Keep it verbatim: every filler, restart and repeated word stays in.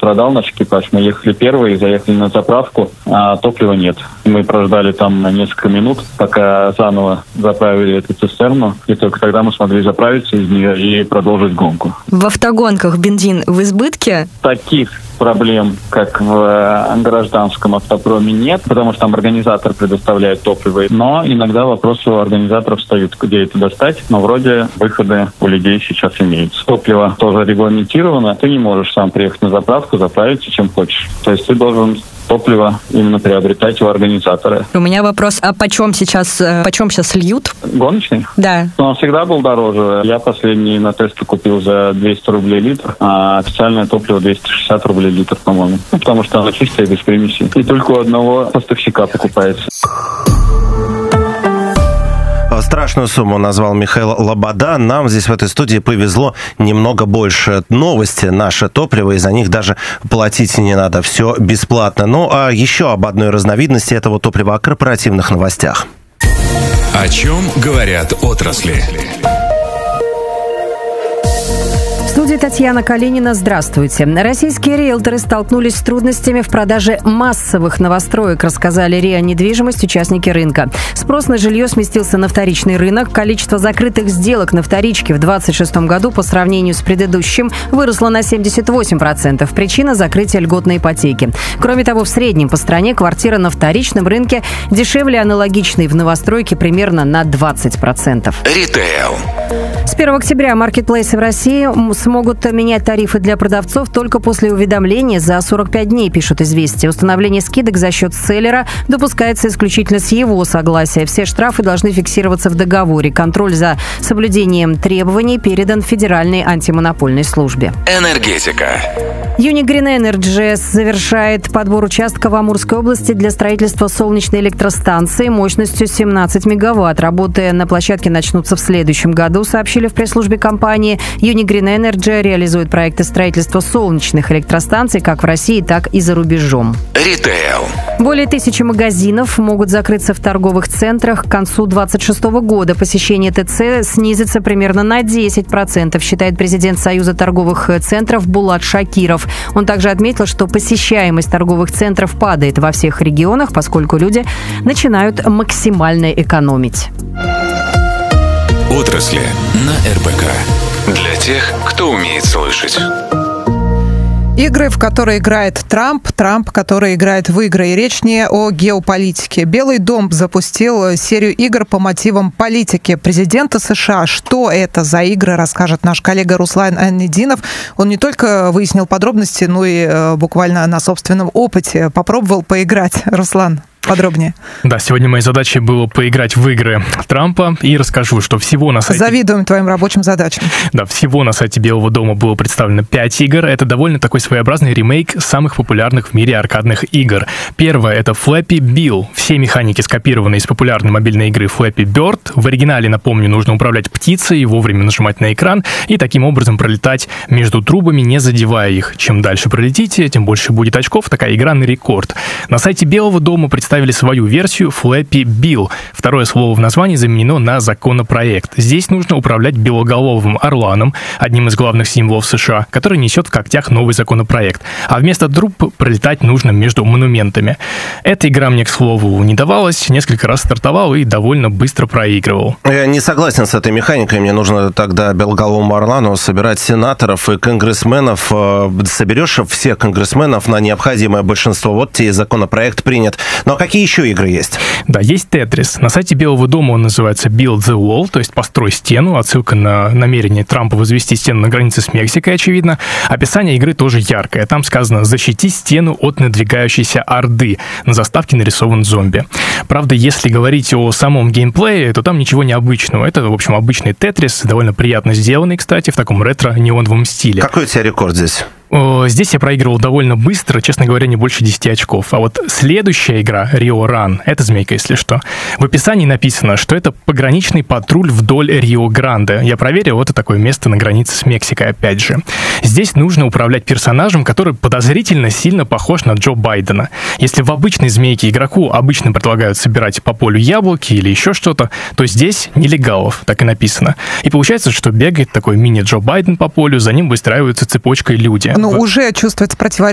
пострадал наш экипаж. Мы ехали первые, заехали на заправку, а топлива нет. Мы прождали там на несколько минут, пока заново заправили эту цистерну, и только тогда мы смогли заправиться из нее и продолжить гонку. В автогонках бензин в избытке? Таких проблем, как в гражданском автопроме, нет, потому что там организатор предоставляет топливо. Но иногда вопросы у организаторов встают, где это достать. Но вроде выходы у людей сейчас имеются. Топливо тоже регламентировано. Ты не можешь сам приехать на заправку, заправиться чем хочешь. То есть ты должен топливо именно приобретать у организатора. У меня вопрос, а почем сейчас, почем сейчас льют? Гоночный? Да. Но он всегда был дороже. Я последний на тесте купил за двести рублей литр, а официальное топливо двести шестьдесят рублей литр, по-моему. Ну, потому что оно чистое, без примесей. И только у одного поставщика покупается. Страшную сумму назвал Михаил Лобода. Нам здесь в этой студии повезло немного больше. Новости, наше топливо, и за них даже платить не надо. Все бесплатно. Ну, а еще об одной разновидности этого топлива, о корпоративных новостях. О чем говорят отрасли? В студии Татьяна Калинина. Здравствуйте. Российские риэлторы столкнулись с трудностями в продаже массовых новостроек, рассказали РИА Недвижимость участники рынка. Спрос на жилье сместился на вторичный рынок. Количество закрытых сделок на вторичке в двадцать шестом году по сравнению с предыдущим выросло на семьдесят восемь процентов. Причина – закрытия льготной ипотеки. Кроме того, в среднем по стране квартира на вторичном рынке дешевле аналогичной в новостройке примерно на двадцать процентов. Ритейл. С первого октября маркетплейсы в России смогут менять тарифы для продавцов только после уведомления за сорок пять дней, пишут «Известия». Установление скидок за счет селлера допускается исключительно с его согласия. Все штрафы должны фиксироваться в договоре. Контроль за соблюдением требований передан Федеральной антимонопольной службе. Энергетика. Unigreen Energy завершает подбор участка в Амурской области для строительства солнечной электростанции мощностью семнадцать мегаватт. Работы на площадке начнутся в следующем году, сообщили в пресс-службе компании. Unigreen Energy реализует проекты строительства солнечных электростанций как в России, так и за рубежом. Ритейл. Более тысячи магазинов могут закрыться в торговых центрах к концу двадцать шестого года. Посещение ТЦ снизится примерно на десять процентов, считает президент Союза торговых центров Булат Шакиров. Он также отметил, что посещаемость торговых центров падает во всех регионах, поскольку люди начинают максимально экономить. Отрасли на эр бэ ка. Для тех, кто умеет слышать. Игры, в которые играет Трамп, Трамп, который играет в игры. И речь не о геополитике. Белый дом запустил серию игр по мотивам политики президента США. Что это за игры, расскажет наш коллега Руслан Аннединов. Он не только выяснил подробности, но и буквально на собственном опыте попробовал поиграть. Руслан, подробнее. Да, сегодня моей задачей было поиграть в игры Трампа, и расскажу, что всего на сайте... Завидуем твоим рабочим задачам. Да, всего на сайте Белого дома было представлено пять игр. Это довольно такой своеобразный ремейк самых популярных в мире аркадных игр. Первое — это Flappy Bill. Все механики скопированы из популярной мобильной игры Flappy Bird. В оригинале, напомню, нужно управлять птицей, вовремя нажимать на экран и таким образом пролетать между трубами, не задевая их. Чем дальше пролетите, тем больше будет очков. Такая игра на рекорд. На сайте Белого дома представили свою версию Flappy Bill. Второе слово в названии заменено на законопроект. Здесь нужно управлять белоголовым орланом, одним из главных символов США, который несет в когтях новый законопроект. А вместо труб пролетать нужно между монументами. Эта игра мне, к слову, не давалась. Несколько раз стартовал и довольно быстро проигрывал. Я не согласен с этой механикой. Мне нужно тогда белоголовому орлану собирать сенаторов и конгрессменов. Соберешь всех конгрессменов на необходимое большинство. Вот тебе законопроект принят. Но какие еще игры есть? Да, есть Тетрис. На сайте Белого дома он называется Build the Wall, то есть построй стену. Отсылка на намерение Трампа возвести стену на границе с Мексикой, очевидно. Описание игры тоже яркое. Там сказано: защити стену от надвигающейся орды. На заставке нарисован зомби. Правда, если говорить о самом геймплее, то там ничего необычного. Это, в общем, обычный Тетрис, довольно приятно сделанный, кстати, в таком ретро-неоновом стиле. Какой у тебя рекорд здесь? Здесь я проигрывал довольно быстро, честно говоря, не больше десяти очков. А вот следующая игра, Rio Run, это змейка, если что. В описании написано, что это пограничный патруль вдоль Рио-Гранде. Я проверил, это такое место на границе с Мексикой, опять же. Здесь нужно управлять персонажем, который подозрительно сильно похож на Джо Байдена. Если в обычной змейке игроку обычно предлагают собирать по полю яблоки или еще что-то, то здесь нелегалов, так и написано. И получается, что бегает такой мини-Джо Байден по полю, за ним выстраиваются цепочкой люди. Ну, уже чувствуется противоречие